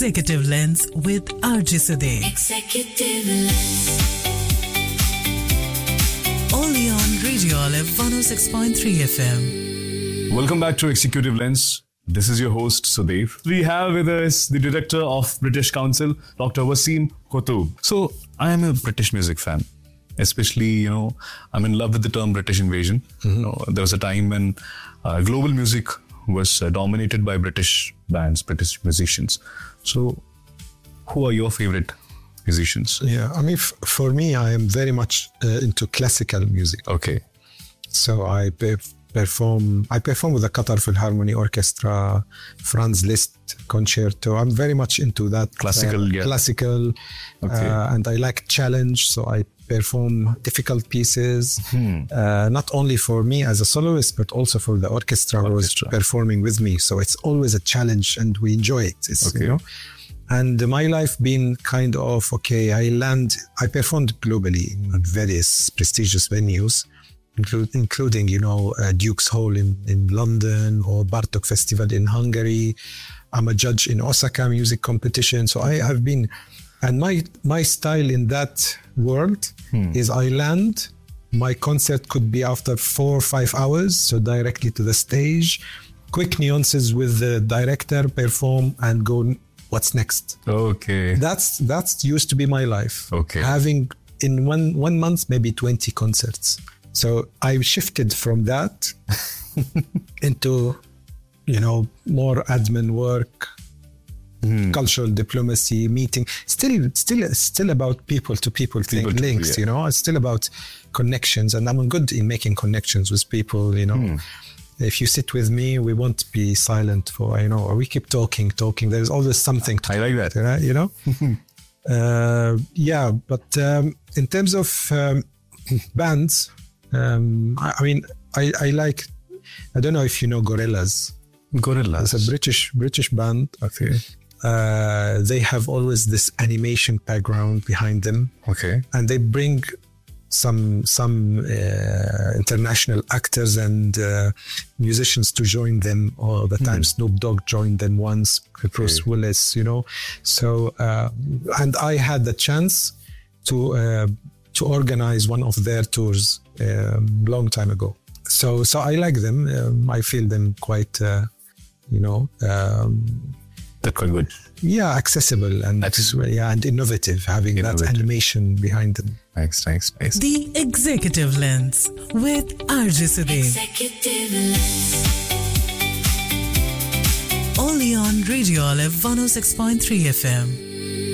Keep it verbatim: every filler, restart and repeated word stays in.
Executive Lens with R J Sudev. Executive Lens. Only on Radio Olive one oh six point three F M. Welcome back to Executive Lens. This is your host, Sudev. We have with us the director of British Council, Doctor Wasim Qutub. So, I am a British music fan. Especially, you know, I'm in love with the term British invasion. Mm-hmm. You know, there was a time when uh, global music was uh, dominated by British bands, British musicians. So, who are your favorite musicians? Yeah, I mean, f- for me, I am very much uh, into classical music. Okay. So I pe- perform. I perform with the Qatar Philharmonic Orchestra, Franz Liszt concerto. I'm very much into that classical, uh, yeah. classical, okay. uh, and I like challenge. So I perform difficult pieces, hmm. uh, not only for me as a soloist, but also for the orchestra, who is performing with me. So it's always a challenge, and we enjoy it. It's, okay. you know. And my life been kind of, okay, I land, I performed globally in various prestigious venues, include, including, you know, uh, Duke's Hall in, in London or Bartok Festival in Hungary. I'm a judge in Osaka music competition. So I have been, and my, my style in that world hmm. is I land, my concert could be after four or five hours, so directly to the stage, quick nuances with the director, perform and go. What's next? Okay. That's that's used to be my life. Okay. Having in one one month maybe twenty concerts. So I shifted from that into, you know, more admin work, mm. cultural diplomacy, meeting. Still, still, still about people to people thing, people links. To, yeah. You know, it's still about connections, and I'm good in making connections with people. You know. Mm. If you sit with me, we won't be silent for, you know, or we keep talking, talking. There's always something to I like that. Right? You know? uh, yeah, but um, in terms of um, bands, um, I, I mean, I, I like, I don't know if you know Gorillaz. Gorillaz. It's a British British band. Okay. Uh, they have always this animation background behind them. Okay. And they bring some some uh, international actors and uh, musicians to join them all the time. Mm. Snoop Dogg joined them once, Bruce okay. Willis, you know. So uh, and I had the chance to uh, to organize one of their tours a um, long time ago. So so I like them. Um, I feel them quite, uh, you know. Um, They're quite good. Yeah, accessible and That's, yeah, and innovative, having innovative. that animation behind them. Thanks, thanks, thanks. The Executive Lens with R J Sudev. Executive Lens. Only on Radio Olive one oh six point three F M.